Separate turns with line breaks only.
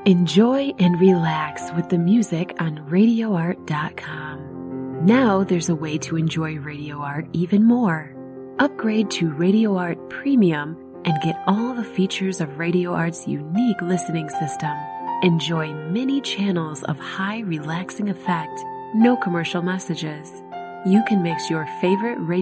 Enjoy and relax with the music on RadioArt.com. Now there's a way to enjoy Radio Art even more. Upgrade to Radio Art Premium and get all the features of Radio Art's unique listening system. Enjoy many channels of high relaxing effect, no commercial messages. You can mix your favorite radio